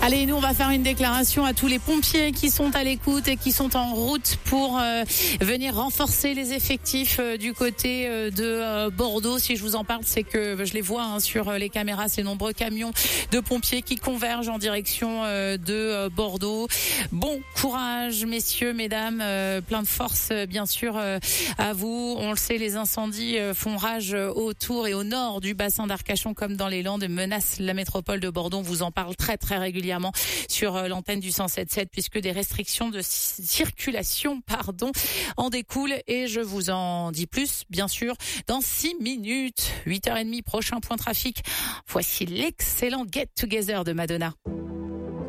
Allez, nous on va faire une déclaration à tous les pompiers qui sont à l'écoute et qui sont en route pour venir renforcer les effectifs du côté de Bordeaux. Si je vous en parle, c'est que je les vois sur les caméras, ces nombreux camions de pompiers qui convergent en direction de Bordeaux. Bon courage, messieurs, mesdames, plein de force bien sûr à vous. On le sait, les incendies font rage autour et au nord du bassin d'Arcachon comme dans les Landes et menacent la métropole de Bordeaux. On vous en parle très régulièrement sur l'antenne du 107.7 puisque des restrictions de circulation en découlent et je vous en dis plus bien sûr dans 6 minutes. 8h30, prochain point trafic. Voici l'excellent Get Together de Madonna.